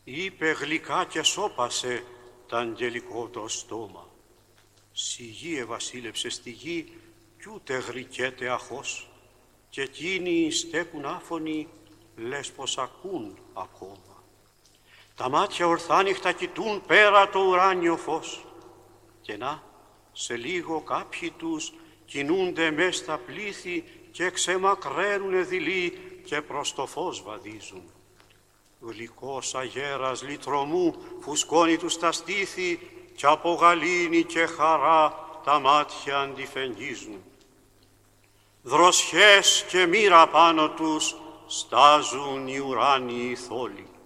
είπε γλυκά και σώπασε τ' αγγελικό το στόμα. Σιγή ευασίλεψε στη γη κι ούτε γρικέται αχώς, και εκείνοι στέκουν άφωνοι, λες πως ακούν ακόμα. Τα μάτια ορθάνυχτα κοιτούν πέρα το ουράνιο φως, και να, σε λίγο κάποιοι τους κινούνται μες στα πλήθη και ξεμακραίνουνε δειλοί και προς το φως βαδίζουν. Γλυκός αγέρας λυτρωμού φουσκώνει τους τα στήθη κι από γαλήνη και χαρά τα μάτια αντιφεγγίζουν. Δροσιές και μοίρα πάνω τους στάζουν οι ουράνιοι θόλοι.